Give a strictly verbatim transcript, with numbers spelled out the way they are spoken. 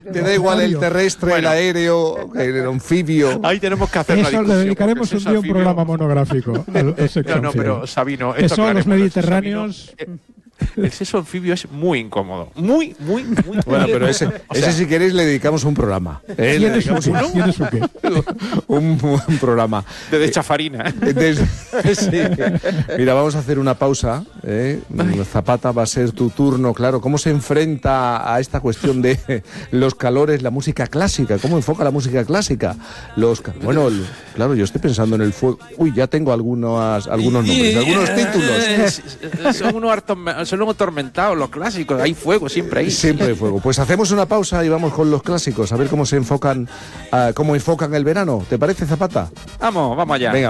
Te da igual el terrestre, bueno, el aéreo, el anfibio. Ahí tenemos que hacer Eso le dedicaremos un día un programa monográfico. Al, al no, no, pero Sabino, esto son los mediterráneos. Sabino, eh, el sexo anfibio es muy incómodo. Muy, muy, muy. Bueno, pero ese, o sea, ese si queréis le dedicamos un programa. ¿Eh? ¿Tienes un qué? ¿Tienes un qué? un, un programa. De deschafarina. De, sí. Mira, vamos a hacer una pausa. ¿eh? Zapata, va a ser tu turno. Claro, ¿cómo se enfrenta a esta cuestión de los calores, la música clásica? ¿Cómo enfoca la música clásica? Los, bueno, el, claro, yo estoy pensando en el fuego. Uy, ya tengo algunos, algunos nombres, algunos títulos. Son unos hartos. Son los atormentados, los clásicos. Hay fuego, siempre hay. Siempre hay fuego. Pues hacemos una pausa y vamos con los clásicos, a ver cómo se enfocan, uh, cómo enfocan el verano. ¿Te parece, Zapata? Vamos, vamos allá. Venga.